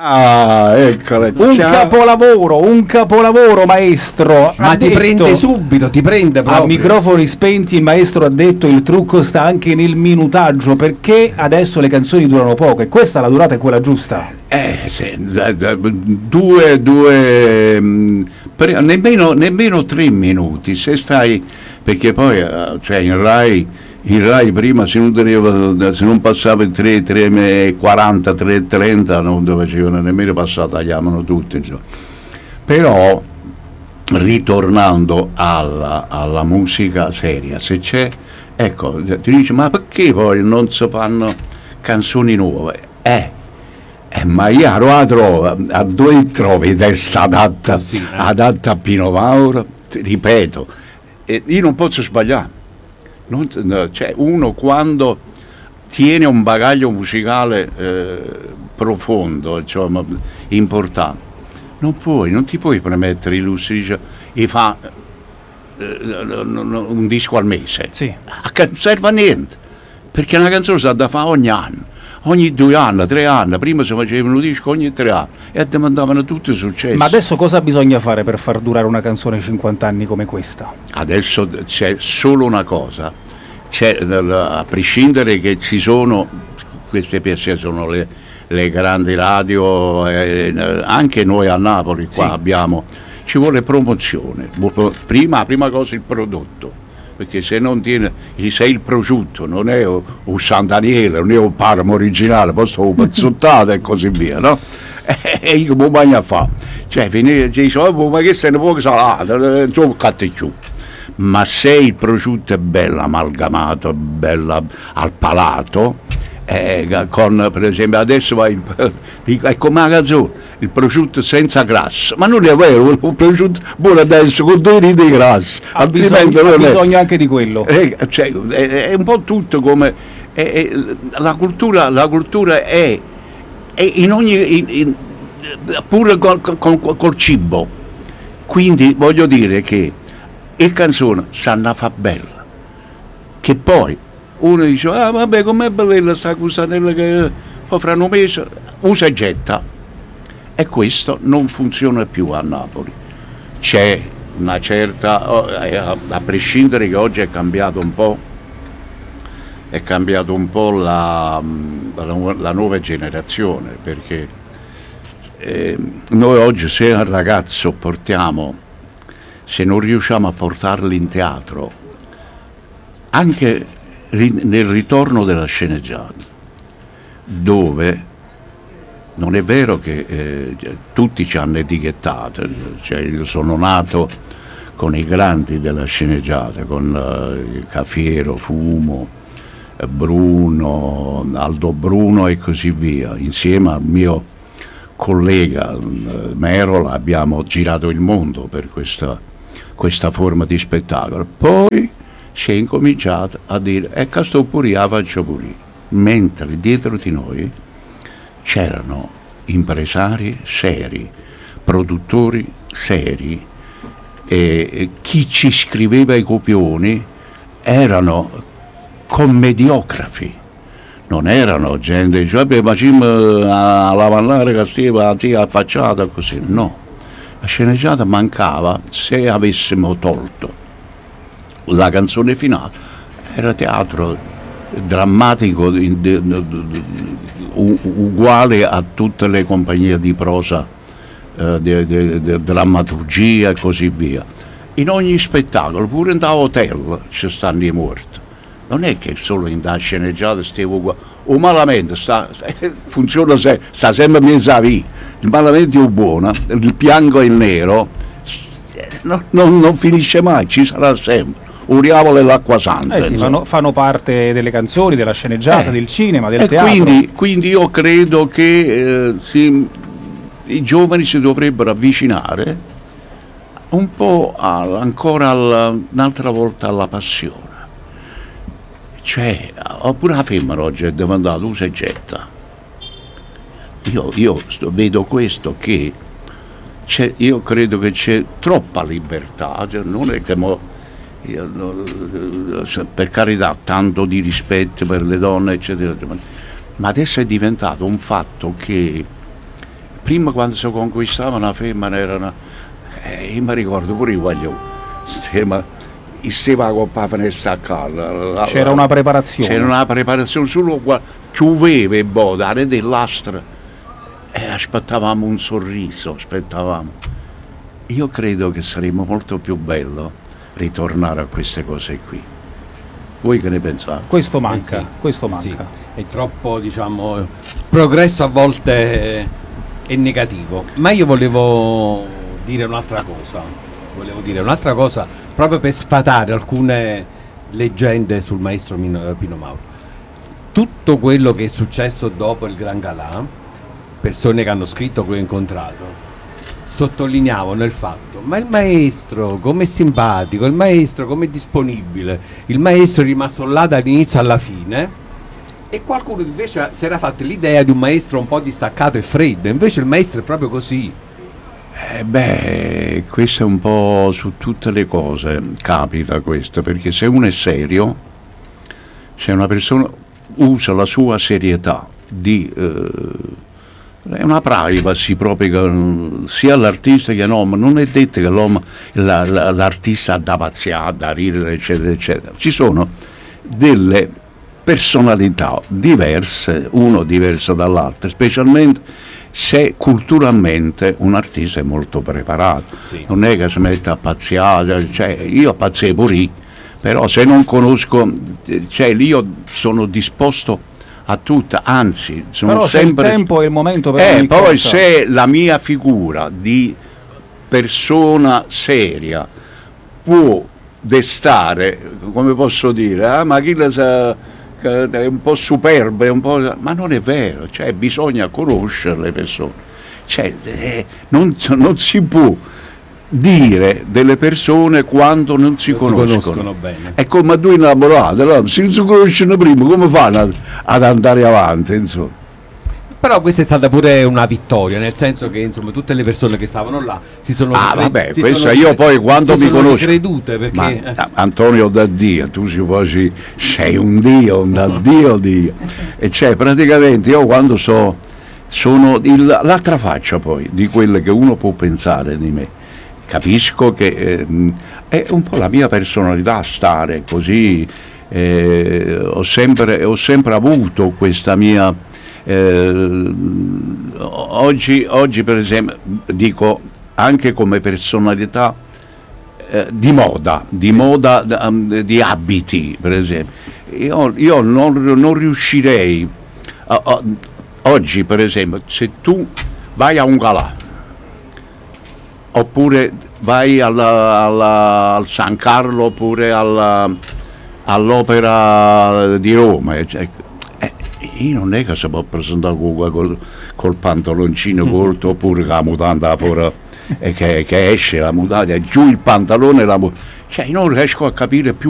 Ah, eccola. Un capolavoro, maestro. Ma ti prende subito, ti prende proprio. A microfoni spenti il maestro ha detto il trucco sta anche nel minutaggio, perché adesso le canzoni durano poco e questa la durata è quella giusta. Sì, nemmeno 3 minuti, se stai, perché poi cioè in Rai prima se non passava il 3:40, 3:30 non facevano nemmeno passare, tagliavano tutti, insomma. Però ritornando alla musica seria, se c'è, ecco, ti dici ma perché poi non si fanno canzoni nuove? Ma io la trovo, a dove trovi testa adatta, adatta a Pino Mauro, ripeto, io non posso sbagliare. Cioè, uno quando tiene un bagaglio musicale profondo, insomma, importante, non ti puoi permettere i lussi, dice, e fa un disco al mese, sì. Non serve a niente, perché una canzone si ha da fare ogni anno, ogni 2 anni, 3 anni, prima si facevano un disco ogni 3 anni e demandavano tutti successo. Ma adesso cosa bisogna fare per far durare una canzone 50 anni come questa? Adesso c'è solo una cosa, a prescindere che ci sono, queste PSE sono le grandi radio, anche noi a Napoli qua abbiamo, ci vuole promozione, la prima cosa il prodotto. Perché se non tiene, se il prosciutto non è un San Daniele, non è un Parma originale, poi sto un pezzottato e così via, no? E io come bagno a fare? Cioè, dice, ma che se ne può salata, insomma, catticciù. Ma se il prosciutto è bello amalgamato, bello al palato, con, per esempio, adesso è come la canzone, il prosciutto senza grasso, ma non è vero, il prosciutto buono adesso con 2 riti di grasso, altrimenti ha bisogno anche di quello. Cioè, è un po' tutto come la cultura è in ogni pure col cibo, quindi voglio dire che le canzoni sanno fa bella, che poi uno dice vabbè com'è bella sta cusatella che poi fra un mese usa e getta, e questo non funziona più a Napoli. C'è una certa, a prescindere che oggi è cambiato un po' la nuova generazione, perché noi oggi se un ragazzo se non riusciamo a portarlo in teatro, anche nel ritorno della sceneggiata, dove non è vero che tutti ci hanno etichettato, cioè, io sono nato con i grandi della sceneggiata, con Cafiero, Fumo, Bruno, Aldo Bruno e così via, insieme al mio collega Merola abbiamo girato il mondo per questa forma di spettacolo. Poi si è incominciato a dire questo pure io faccio pure io, mentre dietro di noi c'erano impresari seri, produttori seri, e chi ci scriveva i copioni erano commediografi, non erano gente che diceva ma ci a lavallare che stiva affacciata così, no, la sceneggiata mancava. Se avessimo tolto la canzone finale, era teatro drammatico uguale a tutte le compagnie di prosa, drammaturgia e così via. In ogni spettacolo, pure in da hotel ci stanno i morti, non è che solo in da sceneggiata stiamo uguale, o malamente funziona sta sempre mezza via, il malamente è buono, il bianco e il nero non finisce mai, ci sarà sempre. Uriavolo e l'acqua santa. Sì, fanno parte delle canzoni, della sceneggiata, del cinema, del teatro. Quindi io credo che i giovani si dovrebbero avvicinare un po' un'altra volta alla passione. Cioè, oppure la femmina oggi è demandata usa e getta. Io vedo questo, che io credo che c'è troppa libertà, cioè non è che per carità tanto di rispetto per le donne eccetera, ma adesso è diventato un fatto che prima quando si conquistava una femmina erano, io mi ricordo pure io, si va con la finestra a calda. C'era una preparazione. C'era una preparazione, solo pioveva e dare dell'astra e aspettavamo un sorriso, aspettavamo. Io credo che sarebbe molto più bello ritornare a queste cose qui. Voi che ne pensate? Questo manca, sì, questo manca. sì. È troppo, diciamo, progresso a volte è negativo. Ma io volevo dire un'altra cosa, proprio per sfatare alcune leggende sul maestro Pino Mauro. Tutto quello che è successo dopo il Gran Galà, persone che hanno scritto, che ho incontrato, sottolineavano il fatto: ma il maestro come è simpatico, il maestro come è disponibile, il maestro è rimasto là dall'inizio alla fine. E qualcuno invece si era fatto l'idea di un maestro un po' distaccato e freddo, invece il maestro è proprio così. Questo è un po' su tutte le cose, capita questo, perché se uno è serio, se una persona usa la sua serietà è una privacy proprio, sia l'artista che l'uomo. Non è detto che l'artista ha da pazziare, da ridere, eccetera, eccetera. Ci sono delle personalità diverse, uno diverso dall'altro, specialmente se culturalmente un artista è molto preparato. Sì. Non è che si mette a pazziare, cioè io pazzei pure io, però se non conosco, cioè io sono disposto a tutto, anzi sono però sempre... il tempo e il momento per ogni poi cosa. Se la mia figura di persona seria può destare, come posso dire, ma chi è un po' superbe, ma non è vero, cioè bisogna conoscere le persone, cioè, non si può dire delle persone quando non si conoscono bene. È come due innamorati, allora, se non si conoscono prima come fanno ad andare avanti, insomma? Però questa è stata pure una vittoria, nel senso che insomma tutte le persone che stavano là si sono io poi quando mi conosco credute, perché Antonio da Dio, tu sei un Dio, un Dio. E cioè praticamente io quando sono l'altra faccia poi di quello che uno può pensare di me, capisco che è un po' la mia personalità stare così, ho sempre avuto questa mia... oggi per esempio dico anche come personalità di moda di abiti, per esempio io non riuscirei oggi per esempio, se tu vai a un galà oppure vai al San Carlo oppure all'Opera di Roma, io non è che si può presentare col pantaloncino corto oppure con la mutanda che esce la mutanda, giù il pantalone, cioè io non riesco a capire più